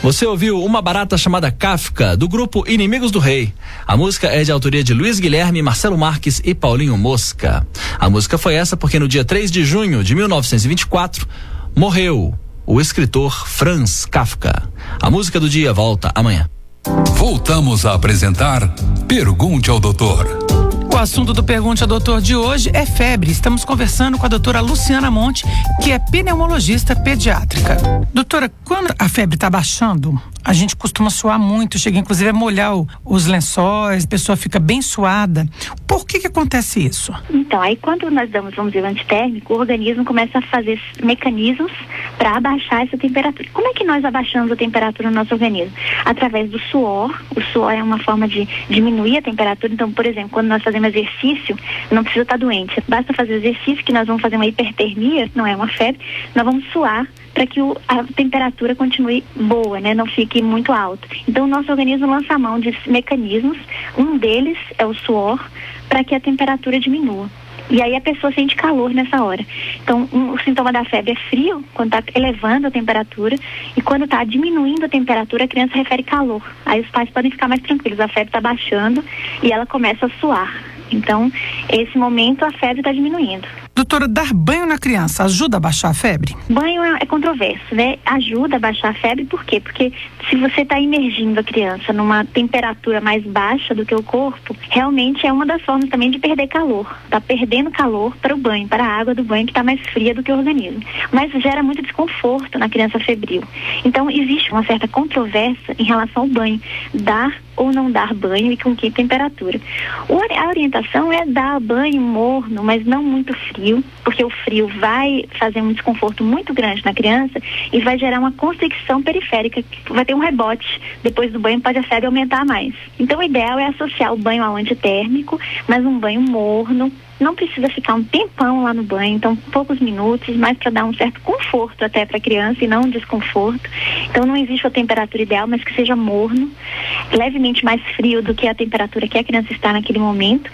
Você ouviu Uma Barata Chamada Kafka, do grupo Inimigos do Rei. A música é de autoria de Luiz Guilherme, Marcelo Marques e Paulinho Mosca. A música foi essa porque no dia 3 de junho de 1924 morreu o escritor Franz Kafka. A música do dia volta amanhã. Voltamos a apresentar Pergunte ao Doutor. O assunto do Pergunte ao Doutor de hoje é febre. Estamos conversando com a doutora Luciana Monte, que é pneumologista pediátrica. Doutora, quando a febre está baixando, a gente costuma suar muito, chega inclusive a molhar os lençóis, a pessoa fica bem suada. Por que acontece isso? Então, aí quando nós damos, vamos dizer, o antitérmico, o organismo começa a fazer mecanismos para abaixar essa temperatura. Como é que nós abaixamos a temperatura no nosso organismo? Através do suor. O suor é uma forma de diminuir a temperatura. Então, por exemplo, quando nós fazemos exercício, não precisa estar doente. Basta fazer exercício, que nós vamos fazer uma hipertermia, não é uma febre, nós vamos suar para que a temperatura continue boa, né? Não fique muito alta. Então, o nosso organismo lança a mão de mecanismos. Um deles é o suor, para que a temperatura diminua. E aí a pessoa sente calor nessa hora. Então, o sintoma da febre é frio, quando está elevando a temperatura, e quando está diminuindo a temperatura, a criança refere calor. Aí os pais podem ficar mais tranquilos, a febre está baixando e ela começa a suar. Então, esse momento a febre está diminuindo. Doutora, dar banho na criança ajuda a baixar a febre? Banho é controverso, né? Ajuda a baixar a febre, por quê? Porque se você está imergindo a criança numa temperatura mais baixa do que o corpo, realmente é uma das formas também de perder calor. Está perdendo calor para o banho, para a água do banho, que está mais fria do que o organismo. Mas gera muito desconforto na criança febril. Então, existe uma certa controvérsia em relação ao banho. Dar ou não dar banho e com que temperatura. A orientação é dar banho morno, mas não muito frio, porque o frio vai fazer um desconforto muito grande na criança e vai gerar uma constricção periférica, que vai ter um rebote. Depois do banho pode a febre aumentar mais. Então o ideal é associar o banho ao antitérmico, mas um banho morno. Não precisa ficar um tempão lá no banho, então poucos minutos, mas para dar um certo conforto até para a criança e não um desconforto. Então não existe a temperatura ideal, mas que seja morno, levemente mais frio do que a temperatura que a criança está naquele momento.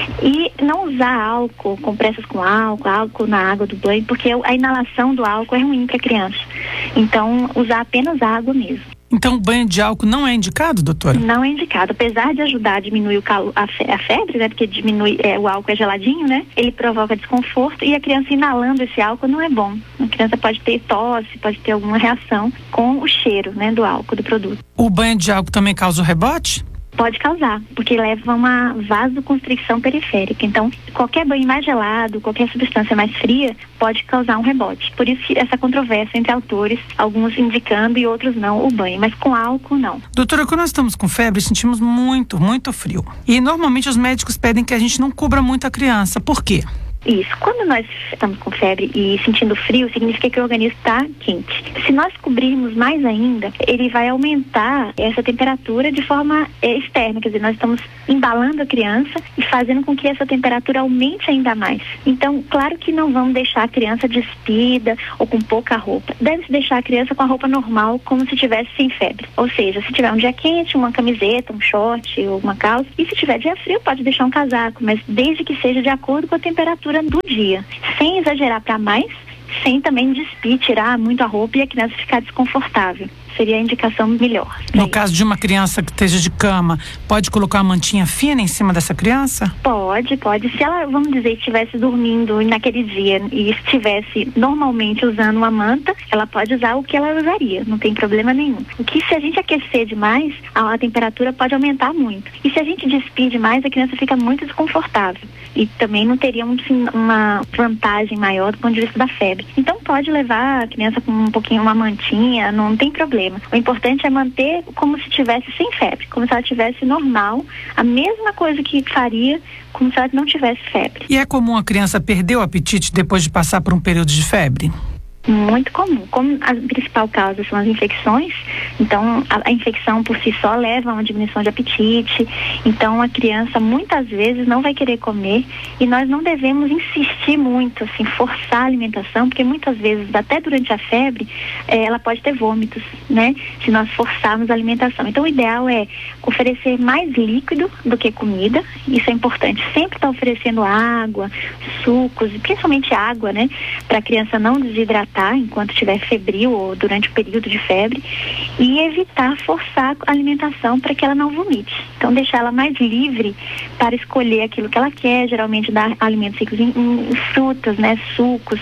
E não usar álcool, compressas com álcool na água do banho, porque a inalação do álcool é ruim para a criança. Então usar apenas água mesmo. Então, banho de álcool não é indicado, doutora? Não é indicado. Apesar de ajudar a diminuir a febre, né? Porque diminui, o álcool é geladinho, né? Ele provoca desconforto e a criança inalando esse álcool não é bom. A criança pode ter tosse, pode ter alguma reação com o cheiro, né? Do álcool, do produto. O banho de álcool também causa o rebote? Pode causar, porque leva a uma vasoconstricção periférica. Então, qualquer banho mais gelado, qualquer substância mais fria, pode causar um rebote. Por isso que essa controvérsia entre autores, alguns indicando e outros não, o banho, mas com álcool não. Doutora, quando nós estamos com febre, sentimos muito frio. E normalmente os médicos pedem que a gente não cubra muito a criança. Por quê? Isso. Quando nós estamos com febre e sentindo frio, significa que o organismo está quente. Se nós cobrirmos mais ainda, ele vai aumentar essa temperatura de forma externa. Quer dizer, nós estamos embalando a criança e fazendo com que essa temperatura aumente ainda mais. Então, claro que não vamos deixar a criança despida ou com pouca roupa. Deve-se deixar a criança com a roupa normal, como se tivesse sem febre. Ou seja, se tiver um dia quente, uma camiseta, um short ou uma calça. E se tiver dia frio, pode deixar um casaco, mas desde que seja de acordo com a temperatura do dia, sem exagerar para mais, sem também despir, tirar muito a roupa e a criança ficar desconfortável. Seria a indicação melhor. No caso de uma criança que esteja de cama, pode colocar uma mantinha fina em cima dessa criança? Pode. Se ela, vamos dizer, estivesse dormindo naquele dia e estivesse normalmente usando uma manta, ela pode usar o que ela usaria, não tem problema nenhum. O que se a gente aquecer demais, a temperatura pode aumentar muito. E se a gente despir demais, a criança fica muito desconfortável. E também não teria uma vantagem maior do ponto de vista da febre. Então pode levar a criança com um pouquinho, uma mantinha, não tem problema. O importante é manter como se estivesse sem febre, como se ela estivesse normal, a mesma coisa que faria como se ela não tivesse febre. E é comum a criança perder o apetite depois de passar por um período de febre? Muito comum. Como a principal causa são as infecções, então a infecção por si só leva a uma diminuição de apetite, então a criança muitas vezes não vai querer comer e nós não devemos insistir muito, assim, forçar a alimentação, porque muitas vezes, até durante a febre, ela pode ter vômitos, né? Se nós forçarmos a alimentação. Então o ideal é oferecer mais líquido do que comida, isso é importante, sempre estar oferecendo água, sucos, principalmente água, né? Para a criança não desidratar enquanto estiver febril ou durante o período de febre, e evitar forçar a alimentação para que ela não vomite. Então, deixar ela mais livre para escolher aquilo que ela quer, geralmente dar alimentos ricos em frutas, né, sucos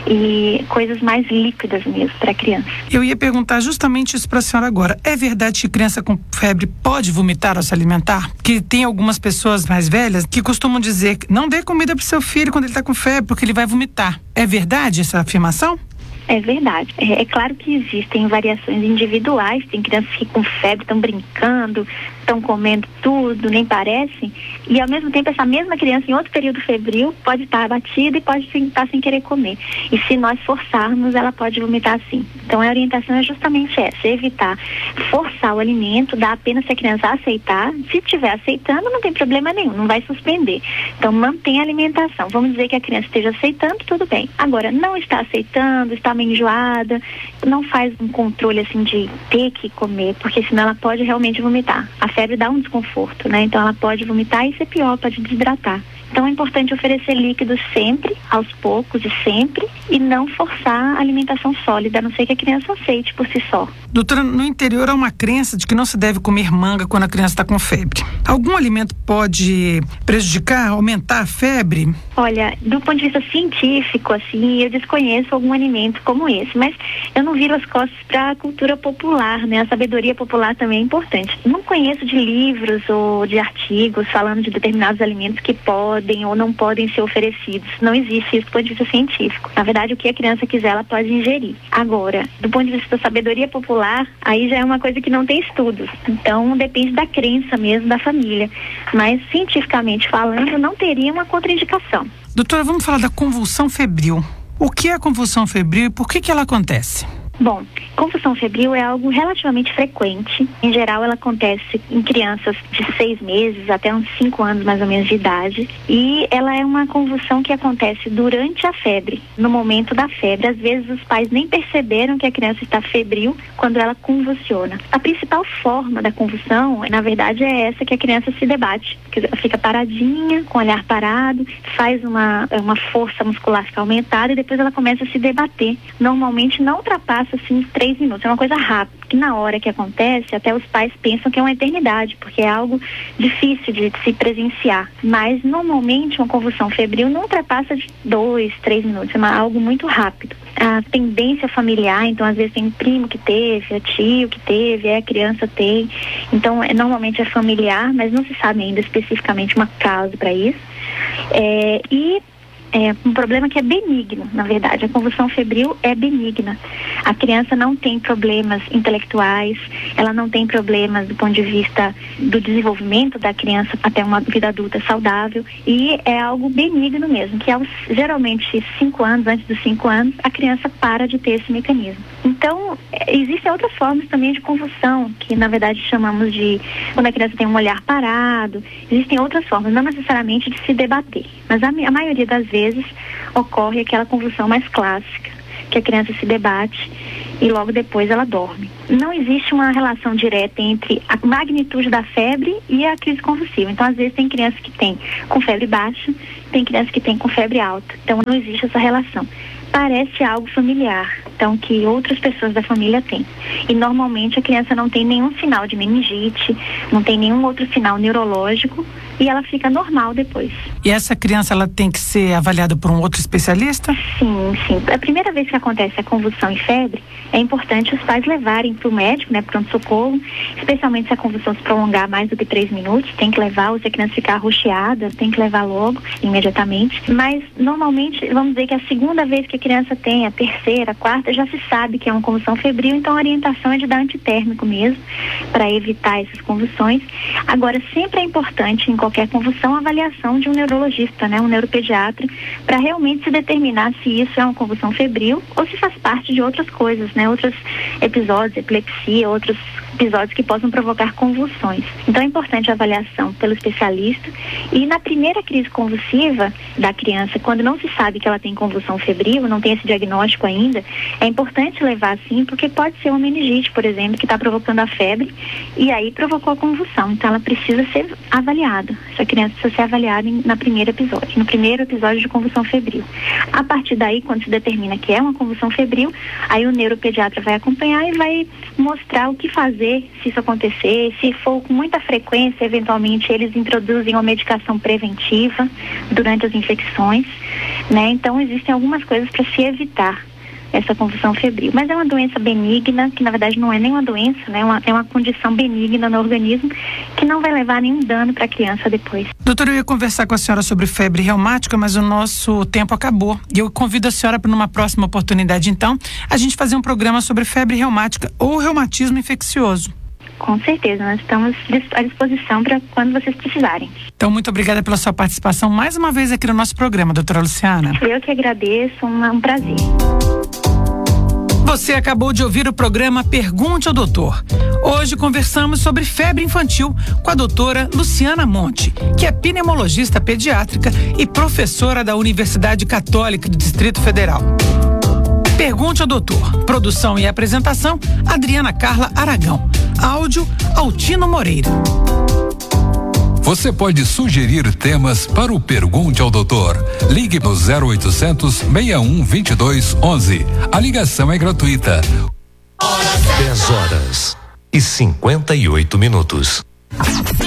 e coisas mais líquidas mesmo para a criança. Eu ia perguntar justamente isso para a senhora agora. É verdade que criança com febre pode vomitar ao se alimentar? Que tem algumas pessoas mais velhas que costumam dizer que não dê comida para o seu filho quando ele está com febre, porque ele vai vomitar. É verdade essa afirmação? É verdade. É claro que existem variações individuais, tem crianças que com febre estão brincando, estão comendo tudo, nem parecem, e ao mesmo tempo essa mesma criança em outro período febril pode estar abatida e pode estar sem querer comer. E se nós forçarmos, ela pode vomitar sim. Então a orientação é justamente essa, evitar forçar o alimento, dar apenas se a criança aceitar. Se estiver aceitando, não tem problema nenhum, não vai suspender. Então mantém a alimentação. Vamos dizer que a criança esteja aceitando, tudo bem. Agora, não está aceitando, está meio enjoada, não faz um controle assim de ter que comer, porque senão ela pode realmente vomitar. A febre dá um desconforto, né? Então ela pode vomitar e isso é pior, pode desidratar. Então é importante oferecer líquidos sempre, aos poucos e sempre, e não forçar a alimentação sólida, a não ser que a criança aceite por si só. Doutora, no interior há uma crença de que não se deve comer manga quando a criança está com febre. Algum alimento pode prejudicar, aumentar a febre? Olha, do ponto de vista científico, assim, eu desconheço algum alimento como esse, mas eu não viro as costas para a cultura popular, né? A sabedoria popular também é importante. Não conheço de livros ou de artigos falando de determinados alimentos que podem ou não podem ser oferecidos. Não existe isso do ponto de vista científico. Na verdade, o que a criança quiser, ela pode ingerir. Agora, do ponto de vista da sabedoria popular, aí já é uma coisa que não tem estudos. Então, depende da crença mesmo da família. Mas, cientificamente falando, não teria uma contraindicação. Doutora, vamos falar da convulsão febril. O que é a convulsão febril e por que ela acontece? Bom, convulsão febril é algo relativamente frequente. Em geral, ela acontece em crianças de 6 meses até uns 5 anos mais ou menos de idade. E ela é uma convulsão que acontece durante a febre, no momento da febre. Às vezes os pais nem perceberam que a criança está febril quando ela convulsiona. A principal forma da convulsão, na verdade, é essa que a criança se debate. Ela fica paradinha, com o olhar parado, faz uma força muscular ficar aumentada e depois ela começa a se debater. Normalmente não ultrapassa assim 3 minutos, é uma coisa rápida, que na hora que acontece, até os pais pensam que é uma eternidade, porque é algo difícil de se presenciar, mas normalmente uma convulsão febril não ultrapassa de 2, 3 minutos, é algo muito rápido. A tendência familiar, então às vezes tem um primo que teve, é tio que teve, a criança tem, então normalmente é familiar, mas não se sabe ainda especificamente uma causa para isso. É um problema que é benigno, na verdade. A convulsão febril é benigna. A criança não tem problemas intelectuais, ela não tem problemas do ponto de vista do desenvolvimento da criança até uma vida adulta saudável, e é algo benigno mesmo, que geralmente 5 anos, antes dos 5 anos, a criança para de ter esse mecanismo. Então, existem outras formas também de convulsão, que na verdade chamamos de quando a criança tem um olhar parado. Existem outras formas, não necessariamente de se debater, mas a maioria das vezes ocorre aquela convulsão mais clássica, que a criança se debate e logo depois ela dorme. Não existe uma relação direta entre a magnitude da febre e a crise convulsiva. Então, às vezes tem criança que tem com febre baixa, tem criança que tem com febre alta. Então, não existe essa relação. Parece algo familiar, então, que outras pessoas da família têm. E normalmente a criança não tem nenhum sinal de meningite, não tem nenhum outro sinal neurológico e ela fica normal depois. E essa criança, ela tem que ser avaliada por um outro especialista? Sim, sim. A primeira vez que acontece a convulsão e febre, é importante os pais levarem para o médico, né, pronto-socorro, especialmente se a convulsão se prolongar mais do que 3 minutos, tem que levar, ou se a criança ficar arroxeada, tem que levar logo, imediatamente. Mas, normalmente, vamos dizer que a segunda vez que a criança tem, a terceira, a quarta, já se sabe que é uma convulsão febril, então a orientação é de dar antitérmico mesmo, para evitar essas convulsões. Agora, sempre é importante, em qualquer convulsão, a avaliação de um neurologista, né, um neuropediatra, para realmente se determinar se isso é uma convulsão febril ou se faz parte de outras coisas, né, outros episódios, epilepsia, outros episódios que possam provocar convulsões. Então é importante a avaliação pelo especialista, e na primeira crise convulsiva da criança, quando não se sabe que ela tem convulsão febril, não tem esse diagnóstico ainda, é importante levar sim, porque pode ser uma meningite, por exemplo, que está provocando a febre e aí provocou a convulsão, então ela precisa ser avaliada. avaliada. Essa criança precisa ser avaliada no primeiro episódio de convulsão febril. A partir daí, quando se determina que é uma convulsão febril, aí o neuropediatra vai acompanhar e vai mostrar o que fazer se isso acontecer. Se for com muita frequência, eventualmente eles introduzem uma medicação preventiva durante as infecções, né? Então existem algumas coisas para se evitar essa convulsão febril. Mas é uma doença benigna, que na verdade não é nem uma doença, né? É uma condição benigna no organismo que não vai levar nenhum dano para a criança depois. Doutora, eu ia conversar com a senhora sobre febre reumática, mas o nosso tempo acabou. E eu convido a senhora para numa próxima oportunidade, então, a gente fazer um programa sobre febre reumática ou reumatismo infeccioso. Com certeza, nós estamos à disposição para quando vocês precisarem. Então, muito obrigada pela sua participação mais uma vez aqui no nosso programa, doutora Luciana. Eu que agradeço, um prazer. Você acabou de ouvir o programa Pergunte ao Doutor. Hoje conversamos sobre febre infantil com a doutora Luciana Monte, que é pneumologista pediátrica e professora da Universidade Católica do Distrito Federal. Pergunte ao Doutor. Produção e apresentação, Adriana Carla Aragão. Áudio, Altino Moreira. Você pode sugerir temas para o Pergunte ao Doutor. Ligue no 0800 61 22 11. A ligação é gratuita. 10 horas e 58 minutos.